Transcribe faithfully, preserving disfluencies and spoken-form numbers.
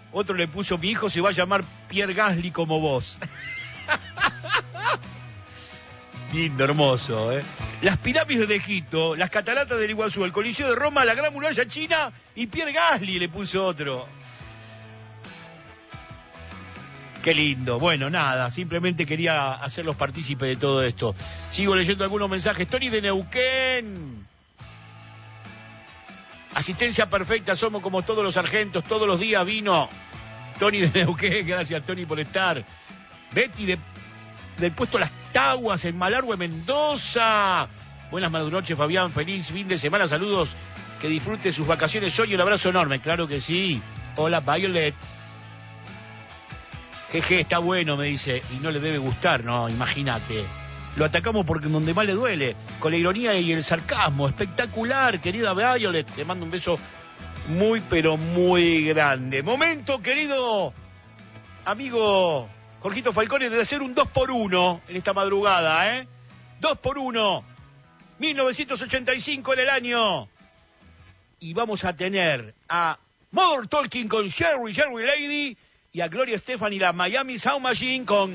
Otro le puso, mi hijo se va a llamar Pierre Gasly como vos. Lindo, hermoso, ¿eh? Las pirámides de Egipto, las cataratas del Iguazú, el Coliseo de Roma, la Gran Muralla China y Pierre Gasly le puso otro. Qué lindo. Bueno, nada, simplemente quería hacerlos partícipes de todo esto. Sigo leyendo algunos mensajes. Tony de Neuquén. Asistencia perfecta, somos como todos los sargentos, todos los días vino. Tony de Neuquén, gracias Tony por estar. Betty de, del puesto Las Taguas en Malargüe, Mendoza. Buenas noches, Fabián, feliz fin de semana, saludos, que disfrute sus vacaciones hoy, un abrazo enorme, claro que sí. Hola, Violet. Jeje, está bueno, me dice, y no le debe gustar, no, imagínate. Lo atacamos porque donde más le duele, con la ironía y el sarcasmo. Espectacular, querida Violet. Te mando un beso muy, pero muy grande. Momento, querido amigo Jorgito Falcone, de hacer un dos por uno en esta madrugada, ¿eh? dos por uno. mil novecientos ochenta y cinco en el año. Y vamos a tener a Modern Talking con Sherry, Sherry Lady, y a Gloria Estefan y la Miami Sound Machine con